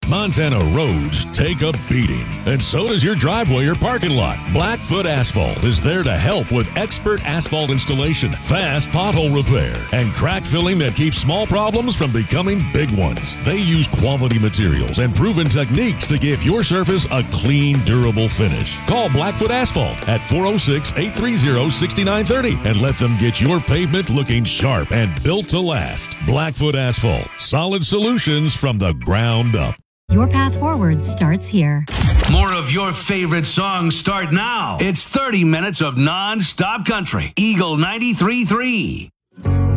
Montana roads take a beating, and so does your driveway or parking lot. Blackfoot Asphalt is there to help with expert asphalt installation, fast pothole repair, and crack filling that keeps small problems from becoming big ones. They use quality materials and proven techniques to give your surface a clean, durable finish. Call Blackfoot Asphalt at 406-830-6930 and let them get your pavement looking sharp and built to last. Blackfoot Asphalt, solid solutions from the ground up. Your path forward starts here. More of your favorite songs start now. It's 30 minutes of non-stop country. Eagle 93.3.